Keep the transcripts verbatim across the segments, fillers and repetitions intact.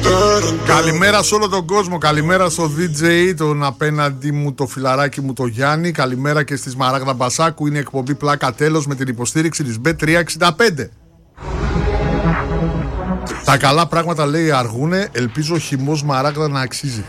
Καλημέρα σε όλο τον κόσμο. Καλημέρα στο ντι τζέι, τον απέναντι μου το φιλαράκι μου το Γιάννη. Καλημέρα και στη Σμαράγδα Μπασάκου. Είναι η εκπομπή Πλάκα Τέλος με την υποστήριξη της μπετ τριακόσια εξήντα πέντε. Τα καλά πράγματα, λέει, αργούνε. Ελπίζω ο χυμός Σμαράγδα να αξίζει.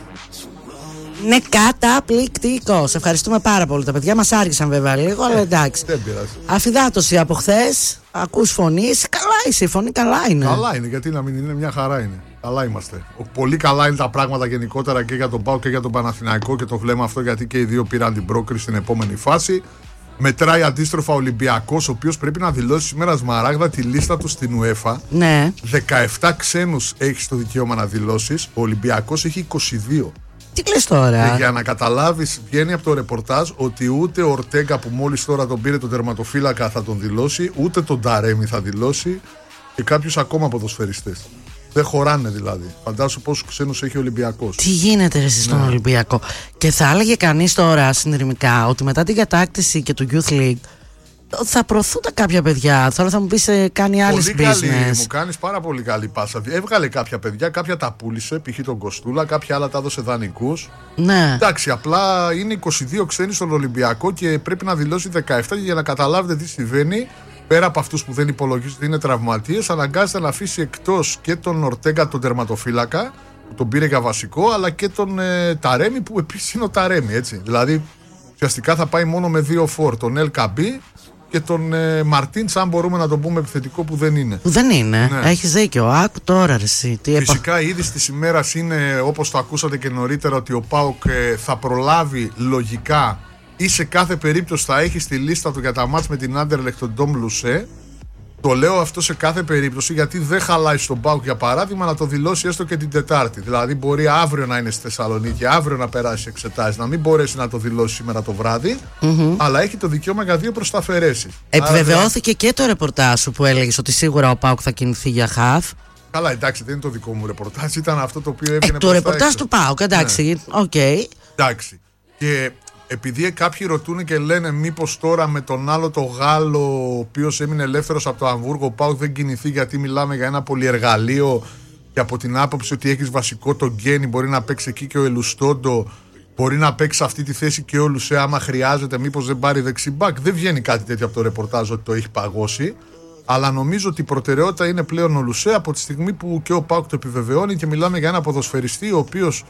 Ναι, καταπληκτικό. Σε ευχαριστούμε πάρα πολύ. Τα παιδιά μας άργησαν βέβαια λίγο, αλλά εντάξει. Δεν πειράζει. Αφιδάτωση από χθες. Ακούς φωνή. Καλά είσαι, η φωνή καλά είναι. Καλά είναι, γιατί να μην είναι, μια χαρά είναι. Καλά είμαστε. Πολύ καλά είναι τα πράγματα γενικότερα και για τον ΠΑΟΚ και για τον Παναθηναϊκό και το βλέπουμε αυτό γιατί και οι δύο πήραν την πρόκριση στην επόμενη φάση. Μετράει αντίστροφα ο Ολυμπιακός, ο οποίος πρέπει να δηλώσει σήμερα Σμαράγδα τη λίστα του στην UEFA. Ναι. δεκαεπτά ξένους έχει το δικαίωμα να δηλώσεις. Ο Ολυμπιακός έχει είκοσι δύο. Τι λες τώρα? Και για να καταλάβεις, βγαίνει από το ρεπορτάζ ότι ούτε ο Ορτέγκα που μόλις τώρα τον πήρε τον τερματοφύλακα θα τον δηλώσει, ούτε τον Ταρέμι θα δηλώσει και κάποιους ακόμα ποδοσφαιριστές. Δεν χωράνε δηλαδή. Φαντάσου πόσους ξένους έχει ο Ολυμπιακός. Τι γίνεται ρε εσύ στον Ναι. Ολυμπιακό? Και θα έλεγε κανείς τώρα συνειρμικά ότι μετά την κατάκτηση και του Youth League θα προωθούν τα κάποια παιδιά. Τώρα θα μου πεις ε, κάνει άλλες Πολύ καλή, business. μου κάνεις πάρα πολύ καλή πάσα. Έβγαλε κάποια παιδιά, κάποια τα πούλησε, π.χ. τον Κοστούλα, κάποια άλλα τα έδωσε δανεικούς. Ναι. Εντάξει, απλά είναι είκοσι δύο ξένοι στον Ολυμπιακό και πρέπει να δηλώσει δεκαεπτά και για να καταλάβετε τι συμβαίνει. Πέρα από αυτούς που δεν υπολογίζονται είναι τραυματίες, αναγκάζεται να αφήσει εκτός και τον Ορτέγκα τον τερματοφύλακα, που τον πήρε για βασικό, αλλά και τον ε, Ταρέμι που επίσης είναι ο Ταρέμι, έτσι. Δηλαδή, ουσιαστικά θα πάει μόνο με δύο φορ, τον Ελ Καμπί και τον ε, Μαρτίντς, αν μπορούμε να τον πούμε επιθετικό, που δεν είναι. Που δεν είναι. Ναι. Έχεις δίκιο. Άκου τώρα ρε εσύ. Τι Φυσικά η είδηση της ημέρας είναι, όπως το ακούσατε και νωρίτερα, ότι ο ΠΑΟΚ ε, θα προλάβει λογικά ή σε κάθε περίπτωση θα έχει στη λίστα του για τα μάτς με την Άντερλεχτ τον Ντόμ Λουσέ. Το λέω αυτό σε κάθε περίπτωση γιατί δεν χαλάει στον ΠΑΟΚ, για παράδειγμα, να το δηλώσει έστω και την Τετάρτη. Δηλαδή μπορεί αύριο να είναι στη Θεσσαλονίκη, αύριο να περάσει εξετάσεις, να μην μπορέσει να το δηλώσει σήμερα το βράδυ, mm-hmm. αλλά έχει το δικαίωμα για δύο προσταφαιρέσεις. Επιβεβαιώθηκε Άρα... και το ρεπορτάζ σου που έλεγες ότι σίγουρα ο ΠΑΟΚ θα κινηθεί για χαφ. Καλά, εντάξει, δεν είναι το δικό μου ρεπορτάζ, ήταν αυτό το οποίο έβγαινε. Ε, το ρεπορτάζ του ΠΑΟΚ, εντάξει, οκ. Ναι. Okay. Εντάξει. Και επειδή κάποιοι ρωτούν και λένε μήπως τώρα με τον άλλο το Γάλλο, ο οποίος έμεινε ελεύθερος από το Αμβούργο, ο ΠΑΟΚ δεν κινηθεί, γιατί μιλάμε για ένα πολυεργαλείο και από την άποψη ότι έχεις βασικό τον Γκένι, μπορεί να παίξει εκεί και ο Ελουστόντο, μπορεί να παίξει σε αυτή τη θέση και ο Λουσέ άμα χρειάζεται, μήπως δεν πάρει δεξιμπάκ. Δεν βγαίνει κάτι τέτοιο από το ρεπορτάζ ότι το έχει παγώσει. Αλλά νομίζω ότι η προτεραιότητα είναι πλέον ο Λουσέ από τη στιγμή που και ο ΠΑΟΚ το επιβεβαιώνει και μιλάμε για ένα ποδοσφαιριστή ο οποίος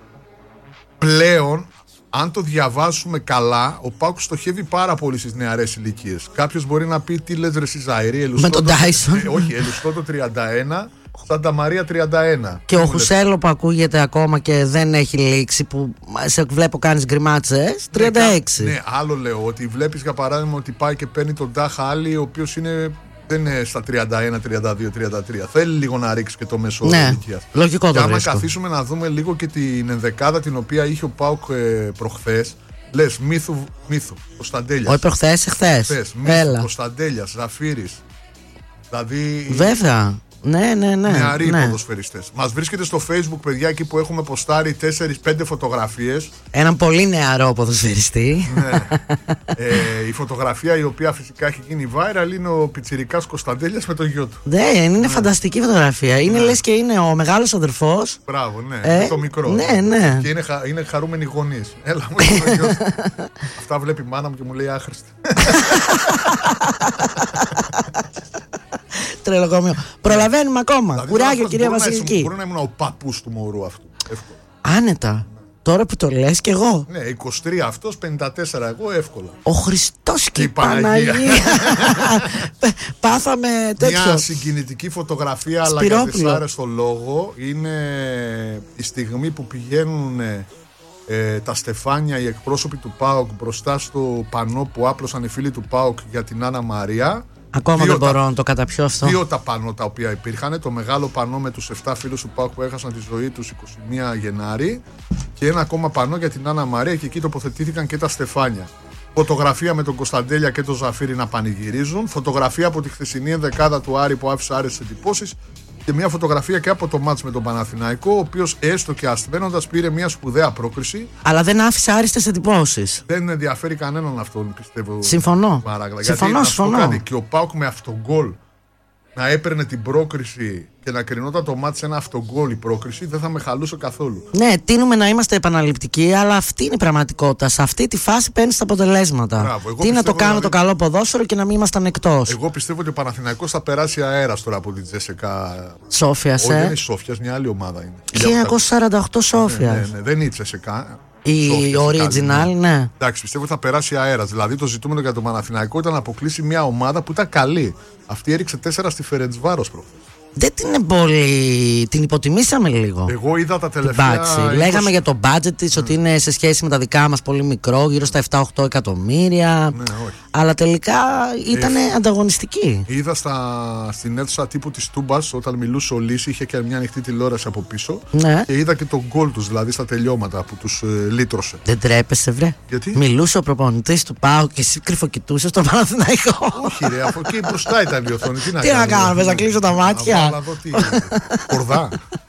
πλέον, αν το διαβάσουμε καλά, ο ΠΑΟΚ στοχεύει πάρα πολύ στις νεαρές ηλικίες. Κάποιος μπορεί να πει τι λες ρε Σιζαηρή, με τον Τάισον. Ε, όχι, Ελουστότο τριάντα ένα, Σάντα Μαρία τριάντα ένα. Και ο Χουσέλο που ακούγεται ακόμα και δεν έχει λήξει, που σε βλέπω κάνεις γκριμάτσες, τριάντα έξι. Ναι, ναι, άλλο λέω, ότι βλέπεις για παράδειγμα ότι πάει και παίρνει τον Τάχα Άλλη, ο οποίος είναι... δεν είναι στα τριάντα ένα, τριάντα δύο, τριάντα τρία. Θέλει λίγο να ρίξει και το μέσο όρο ηλικίας. Ναι, λογικό το βρίσκω. Και άμα βρίσκω. καθίσουμε να δούμε λίγο και την ενδεκάδα την οποία είχε ο ΠΑΟΚ ε, προχθές, λες Μύθου, Μύθου, Κωνσταντέλιας. Όχι προχθές, εχθές. Μύθου, Κωνσταντέλιας, Ζαφύρης. Δηλαδή. Βέβαια. Ναι, ναι, ναι. Νεαροί ναι. ποδοσφαιριστές. Μας βρίσκεται στο Facebook, παιδιά, εκεί που έχουμε ποστάρει τέσσερις πέντε φωτογραφίες. Έναν πολύ νεαρό ποδοσφαιριστή. Ναι. ε, η φωτογραφία η οποία φυσικά έχει γίνει viral είναι ο πιτσιρικάς Κωνσταντέλιας με το γιο του. Ναι, είναι ναι. φανταστική φωτογραφία. Είναι ναι. λες και είναι ο μεγάλος αδερφός. Μπράβο, ναι. Ε, με το μικρό. Ναι, ναι. Και είναι, χα, είναι χαρούμενοι γονείς. Έλα μου, το γιο του. Αυτά βλέπει η μάνα μου και μου λέει άχρηστη. Τρελοκομείο. Προλαβαίνουμε ακόμα. Δηλαδή, κουράγιο, κυρία Βασιλική. Μπορεί να ήμουν ο παππούς του μωρού αυτού. Εύκολα. Άνετα. Τώρα που το λες κι εγώ. Ναι, είκοσι τρία αυτός, πενήντα τέσσερα εγώ, εύκολα. Ο Χριστός και η Παναγία. Πάθαμε τέτοιο. Μια συγκινητική φωτογραφία, αλλά για δυσάρεστο λόγο. Είναι η στιγμή που πηγαίνουν ε, τα στεφάνια, οι εκπρόσωποι του ΠΑΟΚ μπροστά στο πανό που άπλωσαν οι φίλοι του ΠΑΟΚ για την Άννα Μαρία. Ακόμα δύο δεν μπορώ τα, να το καταπιώ αυτό. Δύο τα πανό τα οποία υπήρχαν. Το μεγάλο πανό με τους επτά φίλους του ΠΑΟΚ που έχασαν τη ζωή τους εικοστή πρώτη Γενάρη. Και ένα ακόμα πανό για την Άννα Μαρία, και εκεί τοποθετήθηκαν και τα στεφάνια. Φωτογραφία με τον Κωνσταντέλια και τον Ζαφύρι να πανηγυρίζουν. Φωτογραφία από τη χθεσινή ενδεκάδα του Άρη που άφησε άρεστες εντυπώσεις. Και μια φωτογραφία και από το μάτς με τον Παναθηναϊκό, ο οποίος έστω και ασθμένοντας πήρε μια σπουδαία πρόκριση. Αλλά δεν άφησε άριστες εντυπώσεις. Δεν ενδιαφέρει κανέναν αυτόν, πιστεύω. Συμφωνώ. Μαράγλα. Συμφωνώ, γιατί, συμφωνώ. Κάνει, και ο ΠΑΟΚ με αυτόν γκολ να έπαιρνε την πρόκριση και να κρινόταν το μάτι σε ένα αυτογκόλ η πρόκριση, δεν θα με χαλούσε καθόλου. Ναι, τείνουμε να είμαστε επαναληπτικοί, αλλά αυτή είναι η πραγματικότητα. Σε αυτή τη φάση παίρνει τα αποτελέσματα. Μπράβο, Τι να το κάνω δηλαδή, το καλό ποδόσφαιρο και να μην ήμασταν εκτός. Εγώ πιστεύω ότι ο Παναθηναϊκός θα περάσει αέρας τώρα από την Τζέσσεκα. Σόφια, Όχι, ε. δεν είναι Σόφιας, μια άλλη ομάδα είναι. χίλια εννιακόσια σαράντα οκτώ Σόφια. Ναι, ναι, ναι, δεν είναι η Τζέσσεκα. Η Σόφιας, original, ναι. ναι. Εντάξει, πιστεύω ότι θα περάσει αέρας. Δηλαδή το ζητούμενο για τον Παναθηναϊκό ήταν να αποκλείσει μια ομάδα που ήταν καλή. Αυτή έριξε τέσσερα στη Φερεντσβάρος προχθές. Δεν την είναι πολύ. Την υποτιμήσαμε λίγο. Εγώ είδα τα τελευταία. είκοσι... Λέγαμε για το budget της, mm. ότι είναι σε σχέση με τα δικά μας πολύ μικρό, γύρω στα επτά οχτώ εκατομμύρια. Ναι, όχι. Αλλά τελικά ήταν ε, ανταγωνιστική. Είδα στα... στην αίθουσα τύπου της Τούμπας όταν μιλούσε ο Λύση, είχε και μια ανοιχτή τηλεόραση από πίσω. Ναι. Και είδα και τον γκολ τους, δηλαδή στα τελειώματα που τους ε, λύτρωσε. Δεν τρέπεσαι, βρε. Γιατί? Μιλούσε ο προπονητής του ΠΑΟ και εσύ κρυφοκοιτούσες στον Παναθηναϊκό. Όχι, ρε, από εκεί μπροστά ήταν η οθόνη. Τι να, τι να κάνω, πες να κλείσω τα μάτια. Τι, κορδά.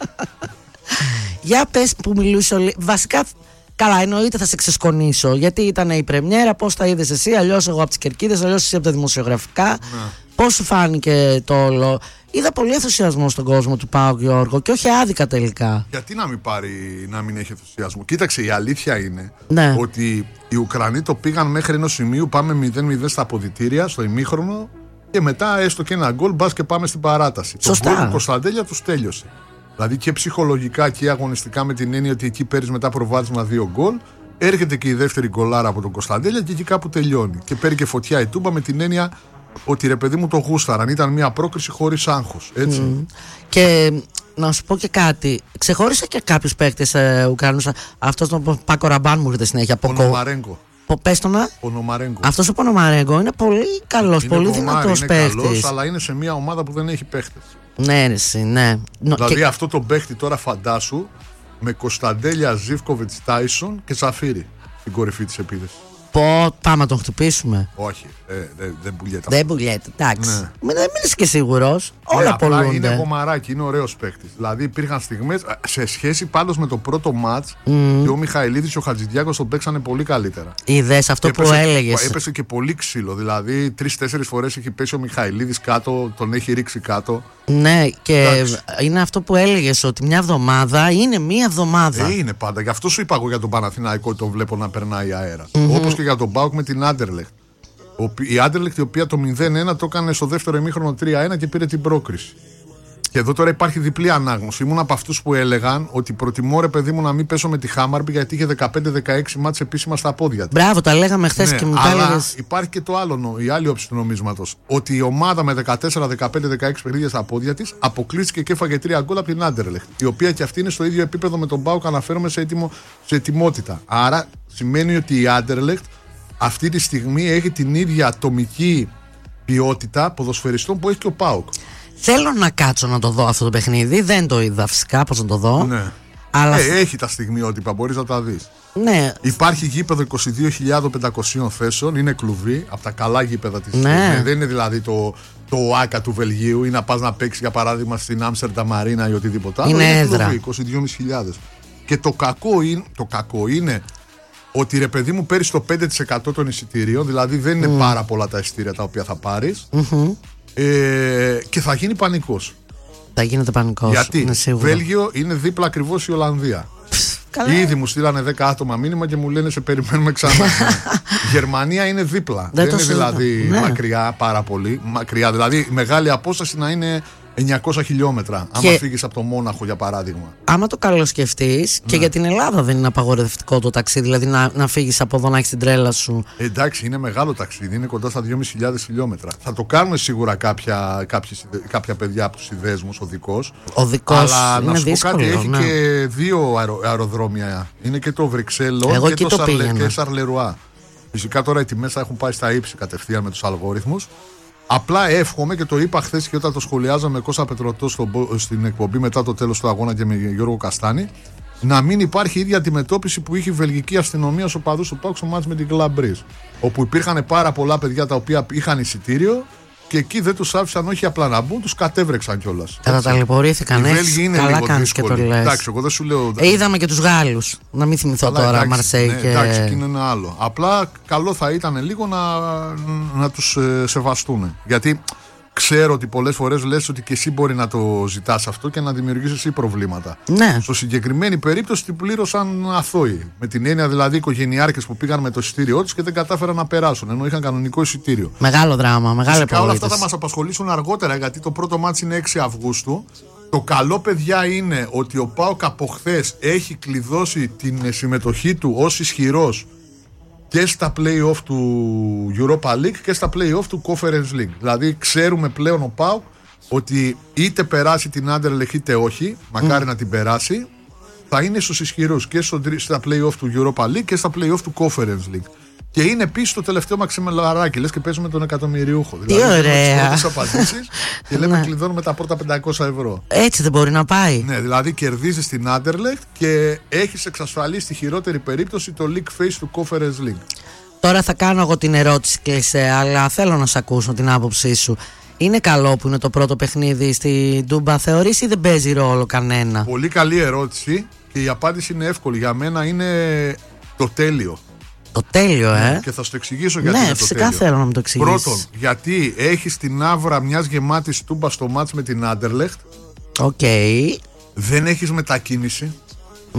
Για πες που μιλούσε ο Λύ... Βασικά, καλά, εννοείται θα σε ξεσκονίσω. Γιατί ήταν η πρεμιέρα, πώς τα είδες εσύ, αλλιώς εγώ από τις κερκίδες, αλλιώς εσύ από τα δημοσιογραφικά. Ναι. Πώς σου φάνηκε το όλο? Είδα πολύ ενθουσιασμό στον κόσμο του ΠΑΟΚ, Γιώργο, και όχι άδικα τελικά. Γιατί να μην πάρει, να μην έχει ενθουσιασμό? Κοίταξε, η αλήθεια είναι ναι. ότι οι Ουκρανοί το πήγαν μέχρι ενός σημείου, πάμε μηδέν μηδέν στα αποδυτήρια, στο ημίχρονο. Και μετά έστω και ένα γκολ, μπας και πάμε στην παράταση. Σωστά. Το γκολ του Κωνσταντέλια τους τέλειωσε. Δηλαδή και ψυχολογικά και αγωνιστικά, με την έννοια ότι εκεί παίρνεις μετά προβάδισμα δύο γκολ. Έρχεται και η δεύτερη γκολάρα από τον Κωνσταντέλια και εκεί κάπου τελειώνει. Και παίρνει και φωτιά η Τούμπα με την έννοια ότι ρε παιδί μου το γούσταραν. Ήταν μια πρόκριση χωρίς άγχος. Έτσι. Mm. Και να σου πω και κάτι. Ξεχώρισα και κάποιους παίκτες ε, Ουκρανούς. Αυτός τον Πάκο Ραμπάν μου έρχεται συνέχεια. Ο Νομαρέγκο. Πες το να. Πονομαρέγκο. Αυτός ο Πονομαρέγκο είναι πολύ καλός, πολύ δυνατός παίχτης. Αλλά είναι σε μια ομάδα που δεν έχει παίχτες. Ναι, ρε, ναι. Δηλαδή και... αυτό το παίχτη τώρα φαντάσου με Κωνσταντέλια, Ζίβκοβιτς, Τάισον και Σαφίρι στην κορυφή της επίθεσης. Πω, πάμε να τον χτυπήσουμε. Όχι, ε, δε, δεν πουλιέται. Δεν πουλιέται, εντάξει. Ναι. Μην, δεν είσαι και σίγουρος. Ναι, όλα πολλούνται. Είναι γομαράκι, είναι ωραίος παίκτης. Δηλαδή υπήρχαν στιγμές σε σχέση πάντως με το πρώτο μάτς mm. και ο Μιχαηλίδης και ο Χατζηδιάκος τον παίξανε πολύ καλύτερα. Είδες αυτό έπεσε, που έλεγες. Έπεσε και πολύ ξύλο. Δηλαδή τρεις-τέσσερις φορές έχει πέσει ο Μιχαηλίδης κάτω, τον έχει ρίξει κάτω. Ναι, και εντάξει. Είναι αυτό που έλεγες, ότι μια εβδομάδα είναι μια εβδομάδα. Ε, είναι πάντα. Γι' αυτό σου είπα εγώ για τον Παναθηναϊκό ότι τον βλέπω να περνάει αέρα. Mm-hmm. Όπως και για τον ΠΑΟΚ με την Άντερλεχτ. Η Άντερλεχτ, η οποία το μηδέν ένα το έκανε στο δεύτερο ημίχρονο τρία ένα και πήρε την πρόκριση. Και εδώ τώρα υπάρχει διπλή ανάγνωση. Ήμουν από αυτούς που έλεγαν ότι προτιμώ, ρε παιδί μου, να μην πέσω με τη Χάμαρμπι γιατί είχε δεκαπέντε δεκαέξι μάτς επίσημα στα πόδια της. Μπράβο, τα λέγαμε χθες ναι, και μου τα έλεγες. Υπάρχει και το άλλο, η άλλη όψη του νομίσματος. Ότι η ομάδα με δεκατέσσερα δεκαπέντε δεκαέξι παιχνίδια στα πόδια της αποκλείστηκε και έφαγε τρία γκολ από την Άντερλεχτ. Η οποία και αυτή είναι στο ίδιο επίπεδο με τον ΠΑΟΚ, αναφέρομαι σε, έτοιμο, σε ετοιμότητα. Άρα σημαίνει ότι η Άντερλεχτ αυτή τη στιγμή έχει την ίδια ατομική ποιότητα ποδοσφαιριστών που έχει και ο ΠΑΟΚ. Θέλω να κάτσω να το δω αυτό το παιχνίδι. Δεν το είδα φυσικά, πώς να το δω. Ναι. Αλλά... Ε, έχει τα στιγμιότυπα, μπορείς να τα δεις. Ναι. Υπάρχει γήπεδο είκοσι δύο χιλιάδες πεντακόσιες θέσεων, είναι κλουβί, από τα καλά γήπεδα της. Ναι. Ε, δεν είναι δηλαδή το, το ΟΑΚΑ του Βελγίου ή να πας να παίξεις για παράδειγμα στην Άμστερνταμ Μαρίνα ή οτιδήποτε άλλο. Είναι, είναι έδρα. Κλουβί, είκοσι δύο χιλιάδες. Και το κακό, είναι, το κακό είναι ότι ρε παιδί μου παίρνεις το πέντε τοις εκατό των εισιτήριων, δηλαδή δεν είναι mm. πάρα πολλά τα εισιτήρια τα οποία θα πάρεις. Mm-hmm. Ε, και θα γίνει πανικός. Θα γίνεται πανικός. Γιατί Βέλγιο είναι δίπλα ακριβώς η Ολλανδία. Καλά. Ήδη μου στείλανε δέκα άτομα μήνυμα και μου λένε σε περιμένουμε ξανά. Γερμανία είναι δίπλα. Δεν, δεν είναι δηλαδή ναι. μακριά πάρα πολύ. Μακριά, δηλαδή μεγάλη απόσταση να είναι εννιακόσια χιλιόμετρα. Και... άμα φύγεις από το Μόναχο για παράδειγμα. Άμα το καλοσκεφτείς, ναι. και για την Ελλάδα δεν είναι απαγορευτικό το ταξίδι. Δηλαδή να, να φύγεις από εδώ να έχεις την τρέλα σου. Ε, εντάξει, είναι μεγάλο ταξίδι. Είναι κοντά στα δυόμισι χιλιάδες χιλιόμετρα. Θα το κάνουμε σίγουρα κάποια, κάποιες, κάποια παιδιά από τους συνδέσμους, οδικός. Οδικός. Αλλά είναι να σου δύσκολο, πω κάτι, έχει ναι. και δύο αερο, αεροδρόμια. Είναι και το Βρυξέλλο και, και το Σαρλε, Σαρλερουά. Φυσικά τώρα οι τιμές θα έχουν πάει στα ύψη κατευθείαν με τους αλγόριθμους. Απλά εύχομαι και το είπα χθες και όταν το σχολιάζαμε με Κώστα Πετρωτό στην εκπομπή μετά το τέλος του αγώνα και με Γιώργο Καστάνη, να μην υπάρχει η ίδια αντιμετώπιση που είχε η βελγική αστυνομία στους οπαδούς του ΠΑΟΚ στο μάτς με την Club Brugge. Όπου υπήρχαν πάρα πολλά παιδιά τα οποία είχαν εισιτήριο και εκεί δεν τους άφησαν όχι απλά να μπουν, τους κατέβρεξαν κιόλας. Καταταλαιπωρήθηκαν, έτσι. Καλά κάνεις και το λες. Εντάξει, εγώ δεν σου λέω... Ε, είδαμε και τους Γάλλους. Να μην θυμηθώ καλά, τώρα, εντάξει, Μαρσέη. Ναι, και... εντάξει, και είναι ένα άλλο. Απλά καλό θα ήταν λίγο να, να τους ε, σεβαστούν. Γιατί ξέρω ότι πολλές φορές λες ότι και εσύ μπορεί να το ζητάς αυτό και να δημιουργήσεις εσύ προβλήματα. Ναι. Στο συγκεκριμένη περίπτωση την πλήρωσαν αθώοι. Με την έννοια δηλαδή οικογενειάρχες που πήγαν με το εισιτήριό τους και δεν κατάφεραν να περάσουν, ενώ είχαν κανονικό εισιτήριο. Μεγάλο δράμα, μεγάλη απογοήτευση. Όλα αυτά θα μας απασχολήσουν αργότερα, γιατί το πρώτο μάτς είναι έξι Αυγούστου. Το καλό, παιδιά, είναι ότι ο ΠΑΟΚ από χθες έχει κλειδώσει την συμμετοχή του ως ισχυρός και στα play-off του Europa League και στα play-off του Conference League. Δηλαδή ξέρουμε πλέον ο ΠΑΟΚ ότι είτε περάσει την Anderlecht είτε όχι, μακάρι mm. να την περάσει, θα είναι στους ισχυρούς και στο, στα play-off του Europa League και στα play-off του Conference League. Και είναι επίσης το τελευταίο μαξιμελαράκι, λες και παίζουμε τον εκατομμυριούχο. Τι δηλαδή, ωραία! Τις απαντήσεις και λέμε κλειδώνουμε τα πρώτα πεντακόσια ευρώ. Έτσι δεν μπορεί να πάει. Ναι, δηλαδή κερδίζεις την Anderlecht και έχεις εξασφαλίσει στη χειρότερη περίπτωση το League Phase του Conference League. Τώρα θα κάνω εγώ την ερώτηση και σε, αλλά θέλω να σε ακούσω την άποψή σου. Είναι καλό που είναι το πρώτο παιχνίδι στη Ντούμπα, θεωρείς, ή δεν παίζει ρόλο κανένα? Πολύ καλή ερώτηση και η απάντηση είναι εύκολη. Για μένα είναι το τέλειο. Το τέλειο, ε. Και θα σου το εξηγήσω γιατί. Ναι, είναι φυσικά το τέλειο. θέλω να μου το εξηγήσεις. Πρώτον, γιατί έχεις την άβρα μιας γεμάτης Τούμπα στο μάτς με την Anderlecht. Οκ. Okay. Δεν έχεις μετακίνηση. Mm.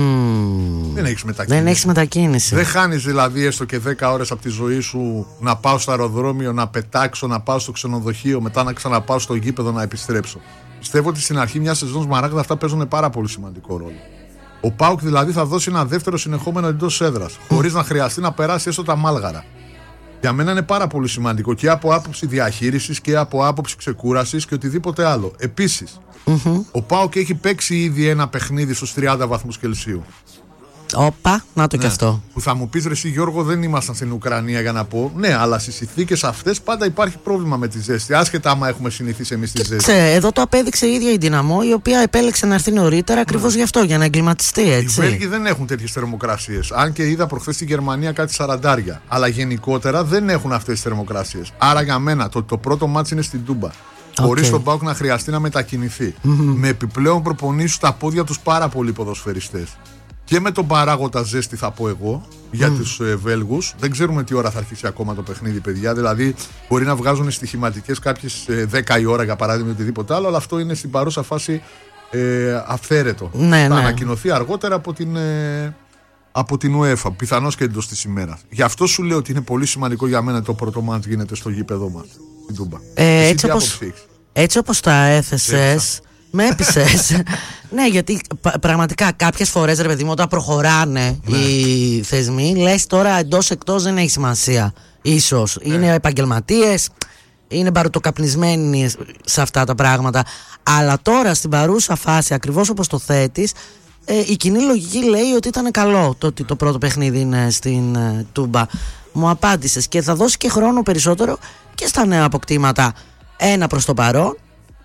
Δεν έχεις μετακίνηση. Δεν έχεις μετακίνηση. Δεν χάνεις δηλαδή έστω και δέκα ώρες από τη ζωή σου να πάω στο αεροδρόμιο, να πετάξω, να πάω στο ξενοδοχείο, μετά να ξαναπάω στο γήπεδο να επιστρέψω. Πιστεύω ότι στην αρχή μια σεζόν Σμαράγδα αυτά παίζουν πάρα πολύ σημαντικό ρόλο. Ο ΠΑΟΚ δηλαδή θα δώσει ένα δεύτερο συνεχόμενο εντός έδρας, χωρίς να χρειαστεί να περάσει έστω τα μάλγαρα. Για μένα είναι πάρα πολύ σημαντικό και από άποψη διαχείρισης και από άποψη ξεκούρασης και οτιδήποτε άλλο. Επίσης, mm-hmm. ο ΠΑΟΚ έχει παίξει ήδη ένα παιχνίδι στους τριάντα βαθμούς Κελσίου. Όπα, να το ναι. και αυτό. Που θα μου πεις, ρε εσύ Γιώργο, δεν ήμασταν στην Ουκρανία για να πω. Ναι, αλλά στις συνθήκες αυτές πάντα υπάρχει πρόβλημα με τη ζέστη. Άσχετα άμα έχουμε συνηθίσει εμείς τη ζέστη. Κοίταξε, εδώ το απέδειξε η ίδια η Δυναμό, η οποία επέλεξε να έρθει νωρίτερα ακριβώς ναι. γι' αυτό, για να εγκληματιστεί, έτσι. Οι Βέλγοι δεν έχουν τέτοιες θερμοκρασίες. Αν και είδα προχθές στη Γερμανία κάτι σαραντάρια. Αλλά γενικότερα δεν έχουν αυτές τις θερμοκρασίες. Άρα για μένα το, το πρώτο μάτς είναι στην Τούμπα. Okay. Χωρίς τον ΠΑΟΚ να χρειαστεί να μετακινηθεί. Mm-hmm. Με επιπλέον προπονήσεις στα πόδια τους πάρα πολλοί ποδοσφαιριστές. Και με τον παράγοντα ζέστη, θα πω εγώ, για mm. τους ε, Βέλγους. Δεν ξέρουμε τι ώρα θα αρχίσει ακόμα το παιχνίδι, παιδιά. Δηλαδή, μπορεί να βγάζουν στοιχηματικές κάποιες ε, δέκα η ώρα για παράδειγμα ή οτιδήποτε άλλο, αλλά αυτό είναι στην παρούσα φάση ε, αυθαίρετο. Ναι, θα ναι. ανακοινωθεί αργότερα από την, ε, από την UEFA, πιθανώς και εντός της ημέρας. Γι' αυτό σου λέω ότι είναι πολύ σημαντικό για μένα το πρώτο μάτς γίνεται στο γήπεδο μας, στην Τούμπα. Ε, έτσι, όπως, έτσι όπως τα έθεσες. Με έπεισες. Ναι, γιατί πραγματικά κάποιες φορές, ρε παιδί μου, όταν προχωράνε ναι. οι θεσμοί, λες τώρα εντός εκτός δεν έχει σημασία. Ίσως ναι. είναι επαγγελματίες, είναι μπαρουτοκαπνισμένοι σε αυτά τα πράγματα. Αλλά τώρα στην παρούσα φάση, ακριβώς όπως το θέτεις, ε, η κοινή λογική λέει ότι ήταν καλό το ότι το πρώτο παιχνίδι είναι στην ε, Τούμπα. Μου απάντησες και θα δώσει και χρόνο περισσότερο και στα νέα αποκτήματα. Ένα προς το παρόν.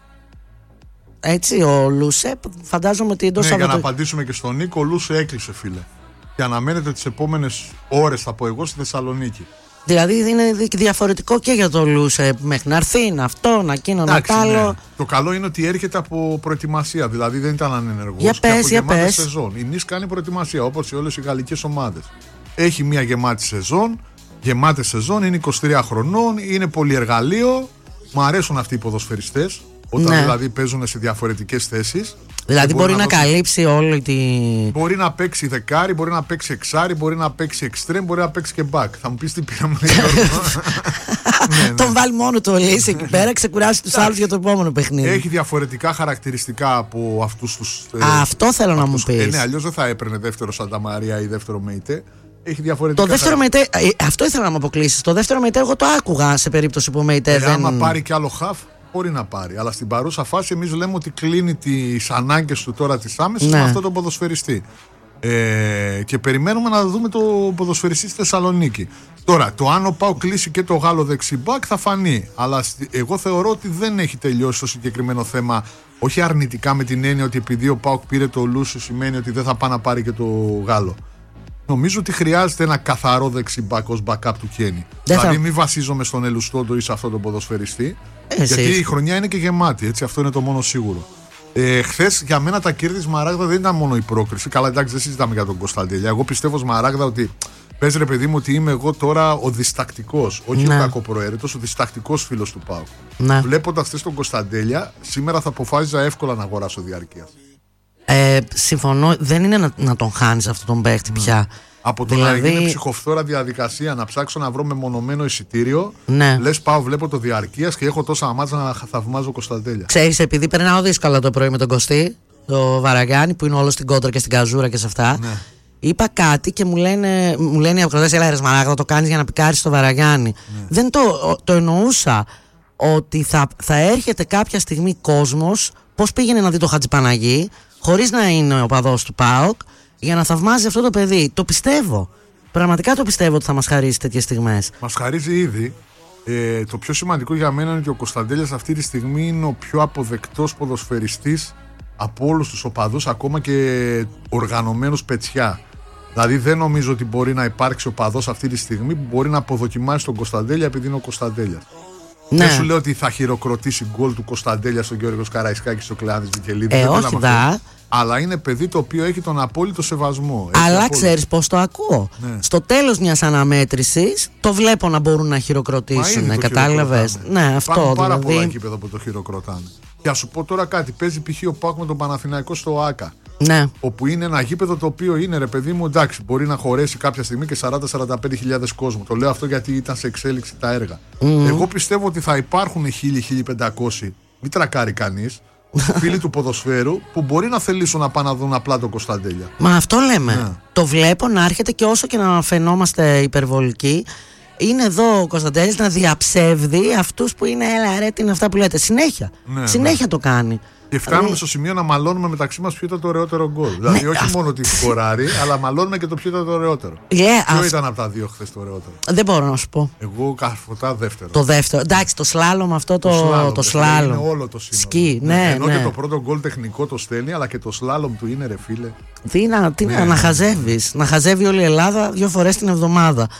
Έτσι, ο Λούσε, φαντάζομαι ότι εντός ναι, για το... να απαντήσουμε και στον Νίκο, ο Λούσε έκλεισε, φίλε. Και αναμένεται τις επόμενες ώρες, θα πω εγώ, στη Θεσσαλονίκη. Δηλαδή είναι διαφορετικό και για το Λούσε. Μέχρι να έρθει, να αυτό, να εκείνο, να τ' άλλο. Ναι. Το καλό είναι ότι έρχεται από προετοιμασία. Δηλαδή δεν ήταν ανενεργός. Για πες, και για από πες. Σεζόν. Η Νις κάνει προετοιμασία, όπως όλες οι γαλλικές ομάδες. Έχει μια γεμάτη σεζόν. Γεμάτη σεζόν, είναι είκοσι τρία χρονών, είναι πολυεργαλείο. Μου αρέσουν αυτοί οι ποδοσφαιριστές. Όταν ναι. δηλαδή παίζουν σε διαφορετικές θέσεις. Δηλαδή μπορεί, μπορεί να, να δώσει... καλύψει όλη τη. Μπορεί να παίξει δεκάρι, μπορεί να παίξει εξάρι, μπορεί να παίξει εξτρέμ, μπορεί να παίξει και μπακ. Θα μου πεις τι πήραμε. ναι, ναι. Τον βάλει μόνο το λύση εκεί πέρα, ξεκουράσει τους άλλους για το επόμενο παιχνίδι. Έχει διαφορετικά χαρακτηριστικά από αυτούς τους. Α, αυτό θέλω να μου πεις. Ε, ναι, αλλιώς δεν θα έπαιρνε δεύτερο Σάντα Μαρία ή δεύτερο Μέιτε. Έχει διαφορετικά. Το δεύτερο Μέιτε, αυτό ήθελα να μου αποκλείσεις. Το δεύτερο Μέιτε, εγώ το άκουγα σε περίπτωση που Μέιτε ε, δεν. Άμα πάρει κι άλλο χαφ. Μπορεί να πάρει, αλλά στην παρούσα φάση εμείς λέμε ότι κλείνει τις ανάγκες του τώρα τις άμεσες ναι. με αυτόν τον ποδοσφαιριστή. Ε, και περιμένουμε να δούμε το ποδοσφαιριστή στη Θεσσαλονίκη. Τώρα, το αν ο ΠΑΟΚ κλείσει και το Γάλλο δεξιμπάκ θα φανεί. Αλλά εγώ θεωρώ ότι δεν έχει τελειώσει το συγκεκριμένο θέμα. Όχι αρνητικά με την έννοια ότι επειδή ο ΠΑΟΚ πήρε το Λούσου σημαίνει ότι δεν θα πάει να πάρει και το Γάλλο. Νομίζω ότι χρειάζεται ένα καθαρό δεξιμπάκ ως backup του Κένι. Δηλαδή, θα... μην βασίζομαι στον Ελουστόντο ή σε αυτόν τον ποδοσφαιριστή. Ε, γιατί η χρονιά είναι και γεμάτη, έτσι, αυτό είναι το μόνο σίγουρο. Ε, Χθες για μένα τα κέρδη Σμαράγδα δεν ήταν μόνο η πρόκριση. Καλά, εντάξει, δεν συζητάμε για τον Κωνσταντέλια. Εγώ πιστεύω Σμαράγδα ότι Πες ρε παιδί μου ότι είμαι εγώ τώρα ο διστακτικός, όχι ναι. ο κακοπροαίρετος, ο διστακτικός φίλος του ΠΑΟΚ. Ναι. Βλέποντας χθες τον Κωνσταντέλια, σήμερα θα αποφάσιζα εύκολα να αγοράσω διαρκείας. Ε, συμφωνώ, δεν είναι να, να τον χάνεις αυτόν τον παίχτη ναι. πια. Από το δηλαδή... να γίνει ψυχοφθόρα διαδικασία, να ψάξω να βρω μεμονωμένο εισιτήριο, ναι. λες πάω, βλέπω το διαρκείας και έχω τόσα μάτσα να θαυμάζω Κωνσταντέλια. Ξέρεις, επειδή περνάω δύσκολα το πρωί με τον Κωστή, το Βαραγιάννη που είναι όλο στην κόντρα και στην καζούρα και σε αυτά. Ναι. Είπα κάτι και μου λένε, μου λένε οι ακροτές, έλα ρε Σμαράγδα, το κάνεις για να πικάρεις το Βαραγιάννη. Ναι. Δεν το, το εννοούσα ότι θα, θα έρχεται κάποια στιγμή κόσμος, πώς πήγαινε να δει το Χατζηπαναγί, χωρίς να είναι ο παδός του ΠΑΟΚ, για να θαυμάζει αυτό το παιδί. Το πιστεύω. Πραγματικά το πιστεύω ότι θα μας χαρίσει τέτοιες στιγμές. Μας χαρίζει ήδη. Ε, το πιο σημαντικό για μένα είναι ότι ο Κωνσταντέλιας αυτή τη στιγμή είναι ο πιο αποδεκτός ποδοσφαιριστής από όλους τους οπαδούς, ακόμα και οργανωμένους πετσιά. Δηλαδή δεν νομίζω ότι μπορεί να υπάρξει οπαδός αυτή τη στιγμή που μπορεί να αποδοκιμάσει τον Κωνσταντέλια επειδή είναι ο Κωνσταντέλιας. Ναι. Δεν σου λέω ότι θα χειροκροτήσει γκολ του Κωνσταντέλια στον Γιώργο Καραϊσκάκη στο Κλεάνης Βικελίδη. Ε, όχι δα. Αλλά είναι παιδί το οποίο έχει τον απόλυτο σεβασμό. Αλλά ξέρεις πώς το ακούω. Ναι. Στο τέλος μιας αναμέτρησης το βλέπω να μπορούν να χειροκροτήσουν. Κατάλαβες. Ναι, αυτό. Υπάρχουν πάρα δηλαδή... πολλά γήπεδα που το χειροκροτάνε. Και ας σου πω τώρα κάτι. Παίζει π.χ. ο ΠΑΟΚ με τον Παναθηναϊκό στο ΆΚΑ. Ναι. Όπου είναι ένα γήπεδο το οποίο είναι ρε παιδί μου, εντάξει, μπορεί να χωρέσει κάποια στιγμή και σαράντα με σαράντα πέντε χιλιάδες κόσμο. Το λέω αυτό γιατί ήταν σε εξέλιξη τα έργα. Mm-hmm. Εγώ πιστεύω ότι θα υπάρχουν χίλια με χίλια πεντακόσια, μην τρακάρει κανείς, φίλοι του ποδοσφαίρου που μπορεί να θελήσουν να πάνε να δουν απλά τον Κωνσταντέλια. Μα αυτό λέμε. Ναι. Το βλέπω να έρχεται και όσο και να φαινόμαστε υπερβολικοί. Είναι εδώ ο Κωνσταντέλης να διαψεύδει αυτούς που είναι έλα ρε τι είναι αυτά που λέτε. Συνέχεια. Ναι, Συνέχεια ναι. το κάνει. Και φτάνουμε στο σημείο να μαλώνουμε μεταξύ μας ποιο ήταν το ωραιότερο γκολ. Δηλαδή, ναι, όχι αυ... μόνο ότι σκοράρει, αλλά μαλώνουμε και το ποιο ήταν το ωραιότερο. Yeah, ποιο αυ... ήταν από τα δύο χθες το ωραιότερο? Δεν μπορώ να σου πω. Εγώ καθφωτά δεύτερο. Το δεύτερο. Εντάξει, το σλάλομ αυτό το. Το σλάλομ. Είναι όλο το σύνολο. Σκι, ναι, ναι. Ενώ ναι. και το πρώτο γκολ τεχνικό το στέλνει, αλλά και το σλάλομ του είναι ρε φίλε. Τι να, τι ναι, να, να χαζεύεις. Να χαζεύει όλη η Ελλάδα δύο φορές την εβδομάδα.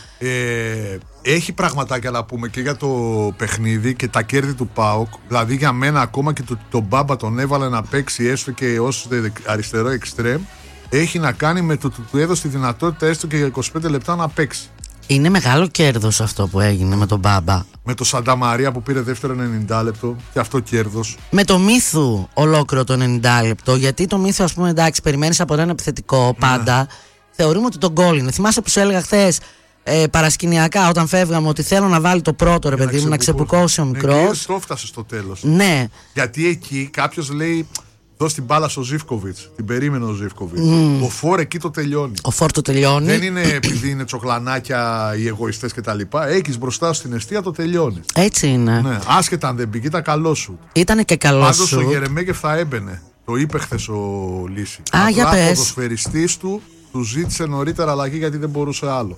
Ε, έχει πραγματάκια να πούμε και για το παιχνίδι και τα κέρδη του ΠΑΟΚ. Δηλαδή για μένα ακόμα και τον το Μπάμπα τον έβαλε να παίξει έστω και ως αριστερό εξτρέμ. Έχει να κάνει με το ότι του έδωσε τη δυνατότητα έστω και για είκοσι πέντε λεπτά να παίξει. Είναι μεγάλο κέρδος αυτό που έγινε με τον Μπάμπα. Με το Σάντα Μαρία που πήρε δεύτερο ενενήντα λεπτό και αυτό κέρδος. Με το Μύθου ολόκληρο το ενενήντα λεπτό. Γιατί το Μύθου, ας πούμε, εντάξει, περιμένεις από ένα επιθετικό πάντα. Ναι. Θεωρούμε ότι το γκολ είναι. Θυμάσαι που σου έλεγα χθες ε, παρασκηνιακά όταν φεύγαμε ότι θέλω να βάλει το πρώτο ρε παιδί μου, να ξεπουκώσει ο μικρός. Ναι, το έφτασε στο τέλος. Ναι. Γιατί εκεί κάποιος λέει. Δώσει την μπάλα στο Ζίβκοβιτς. Την περίμενε ο Ζίβκοβιτς. Mm. Ο Φορ εκεί το τελειώνει. Ο Φορ το τελειώνει. Δεν είναι επειδή είναι τσοκλανάκια οι εγωιστές κτλ. Έχεις μπροστά στην αιστεία, το τελειώνει. Έτσι είναι. Ναι. Άσχετα αν δεν μπήκε, ήταν καλό σου. Ήτανε και καλό σου. Πάντως ο Γερεμέγεφ θα έμπαινε. Το είπε χθες ο Λύση. Α, για πες. Ο ποδοσφαιριστής του του ζήτησε νωρίτερα αλλαγή γιατί δεν μπορούσε άλλο.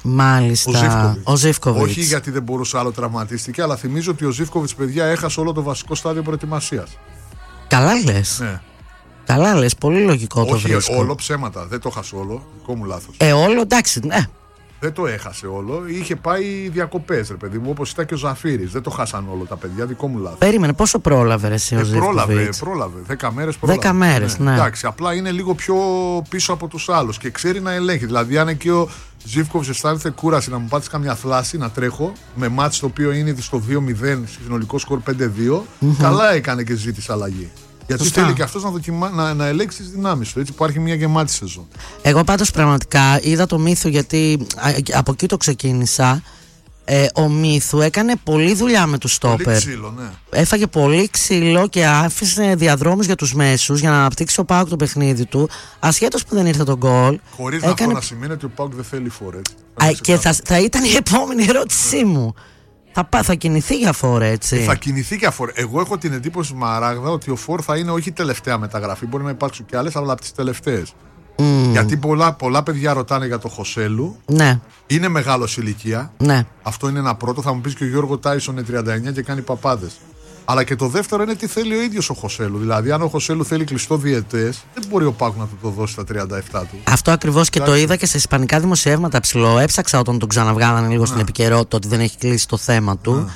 Μάλιστα. Ο Ζίβκοβιτς. Όχι γιατί δεν μπορούσε άλλο, τραυματίστηκε, αλλά θυμίζω ότι ο Ζίβκοβιτς, παιδιά, έχασε όλο το βασικό στάδιο προετοιμασίας. Καλά λες. Ναι. Καλά λες, πολύ λογικό. Όχι, το βρίσκω. Όλο ψέματα, δεν το έχασε όλο. Δικό μου λάθος. Ε, όλο εντάξει, ναι. Δεν το έχασε όλο. Είχε πάει διακοπές, ρε παιδί μου, όπως ήταν και ο Ζαφύρης. Δεν το χάσαν όλο τα παιδιά, δικό μου λάθος. Περίμενε, πόσο πρόλαβε ρε, εσύ ο ε, Ζίβκοβιτς. Πρόλαβε, πρόλαβε. Δέκα μέρες πρόλαβε. Δέκα μέρες, ναι. ναι. Εντάξει, απλά είναι λίγο πιο πίσω από τους άλλους και ξέρει να ελέγχει. Δηλαδή, αν εκεί ο Ζίβκοβιτς αισθάνεται κούραση να μου πάτσει καμιά θλάση, να τρέχω με μάτς το οποίο είναι ήδη στο δύο μηδέν, συνολικό σκορ πέντε δύο, mm-hmm. καλά έκανε και ζήτησε αλλαγή. Γιατί Φωστά. θέλει και αυτός να, δοκιμα... να, να ελέγξει τις δυνάμεις του. Έτσι υπάρχει μια γεμάτη σεζόν. Εγώ πάντως πραγματικά είδα το Μύθου γιατί από εκεί το ξεκίνησα. Ε, ο Μύθου έκανε πολλή δουλειά με τους στόπερ. Πολύ ξύλο, ναι. Έφαγε πολύ ξύλο και άφησε διαδρόμους για τους μέσους για να αναπτύξει ο ΠΑΟΚ το παιχνίδι του. Ασχέτως που δεν ήρθε το γκολ. Χωρίς έκανε... να αυτό να σημαίνει ότι ο ΠΑΟΚ δεν θέλει φορέ. Και θα, θα ήταν η επόμενη ερώτησή μου. Θα, θα κινηθεί για Φορ, έτσι. Θα κινηθεί για Φορ. Εγώ έχω την εντύπωση, Μαράγδα, ότι ο Φορ θα είναι όχι η τελευταία μεταγραφή. Μπορεί να υπάρξουν και άλλες, αλλά από τις τελευταίες. Mm. Γιατί πολλά, πολλά παιδιά ρωτάνε για το Χωσέλου. Ναι. Είναι μεγάλος ηλικία. Ναι. Αυτό είναι ένα πρώτο. Θα μου πεις και ο Γιώργο Τάισον είναι τριάντα εννιά και κάνει παπάδες. Αλλά και το δεύτερο είναι τι θέλει ο ίδιος ο Χωσέλου. Δηλαδή, αν ο Χωσέλου θέλει κλειστό διετές, δεν μπορεί ο Πάκου να του το δώσει στα τριάντα επτά του. Αυτό ακριβώς και το είδα και σε ισπανικά δημοσιεύματα ψηλό. Έψαξα όταν τον ξαναβγάλανε λίγο ναι. στην επικαιρότητα ότι δεν έχει κλείσει το θέμα του. Ναι.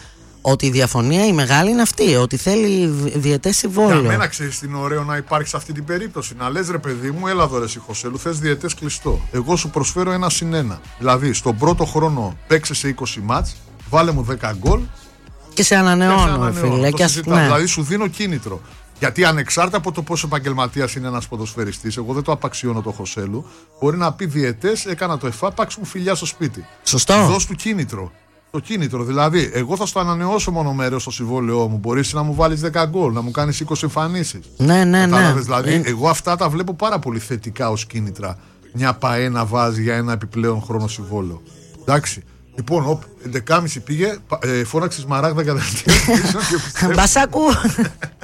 ότι η διαφωνία η μεγάλη είναι αυτή, ότι θέλει διαιτές συμβόλαιο. Για μένα ξέρεις τι είναι ωραίο να υπάρχει σε αυτή την περίπτωση. Να λες ρε παιδί μου, έλα εδώ ρε εσύ Χωσέλου, θες διαιτές κλειστό. Εγώ σου προσφέρω ένα συν ένα. Δηλαδή στον πρώτο χρόνο παίξε σε είκοσι μάτς, βάλε μου δέκα γκολ. Και σε ανανεώνω, φίλε. Και ας, ναι. Δηλαδή σου δίνω κίνητρο. Γιατί ανεξάρτητα από το πόσο επαγγελματίας είναι ένας ποδοσφαιριστής, εγώ δεν το απαξιώνω το Χωσέλου, μπορεί να πει διαιτές, έκανα το εφά, πάξ μου φιλιά στο σπίτι. Σωστό. Δώσ' του κίνητρο. Το κίνητρο. Δηλαδή, εγώ θα στο ανανεώσω μόνο μέρος στο συμβόλαιό μου. Μπορείς να μου βάλεις δέκα γκολ, να μου κάνεις είκοσι εμφανίσεις. Ναι, ναι, ναι. Δηλαδή, ε... εγώ αυτά τα βλέπω πάρα πολύ θετικά ως κίνητρα. Μια ΠΑΕ να βάζει για ένα επιπλέον χρόνο συμβόλαιο. Εντάξει. Λοιπόν, ο έντεκα και μισή πήγε, ε, φώναξε Σμαράγδα κατά την. Μπασάκου.